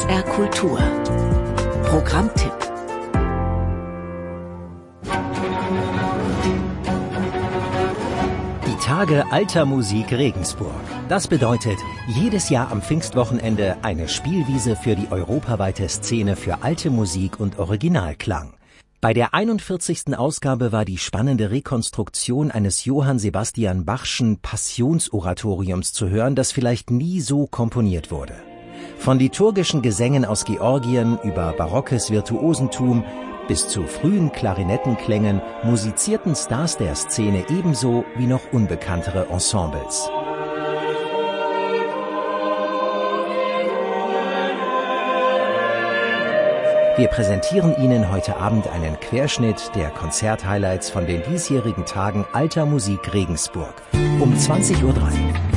HR Kultur. Programmtipp. Die Tage alter Musik Regensburg. Das bedeutet, jedes Jahr am Pfingstwochenende eine Spielwiese für die europaweite Szene für alte Musik und Originalklang. Bei der 41. Ausgabe war die spannende Rekonstruktion eines Johann Sebastian Bachschen Passionsoratoriums zu hören, das vielleicht nie so komponiert wurde. Von liturgischen Gesängen aus Georgien über barockes Virtuosentum bis zu frühen Klarinettenklängen musizierten Stars der Szene ebenso wie noch unbekanntere Ensembles. Wir präsentieren Ihnen heute Abend einen Querschnitt der Konzerthighlights von den diesjährigen Tagen alter Musik Regensburg um 20:03 Uhr.